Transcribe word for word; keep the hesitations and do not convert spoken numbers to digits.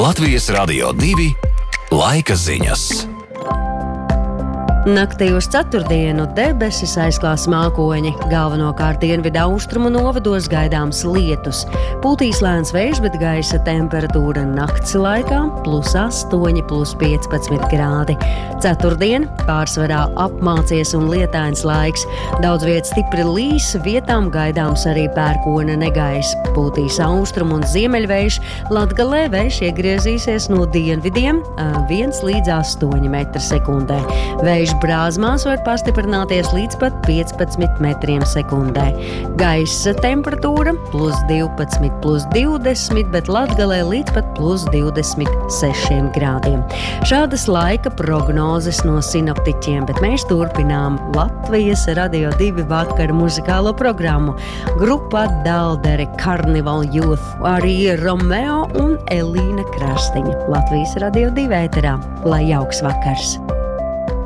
Latvijas Radio divi laika ziņas. Naktī uz ceturtdienu debesis aizklās mākoņi, galvenokārt dienvidu austrumu novados gaidāms lietus. Pūtīs lēns vējš, bet gaisa temperatūra nakts laikā plus astoņi, plus piecpadsmit grādi. Ceturtdien pārsvarā apmācies un lietains laiks. Daudz viet stipri līs, vietām gaidāms arī pērkona negaiss. Pūtīs austrumu un ziemeļvējš, Latgalē vējš iegriezīsies no dienvidiem viens līdz astoņi metri sekundē. Vējš brāzmās var pastiprināties līdz pat piecpadsmit metriem sekundē. Gaisa temperatūra plus divpadsmit, plus divdesmit, bet Latgalē līdz pat plus divdesmit sešiem grādiem. Šādas laika prognozes no sinoptiķiem, bet mēs turpinām Latvijas Radio divi vakara muzikālo programmu. Grupa Dalderi, Carnival Youth, arī Romeo un Elīna Krastiņa. Latvijas Radio divi ēterā. Lai jauks vakars!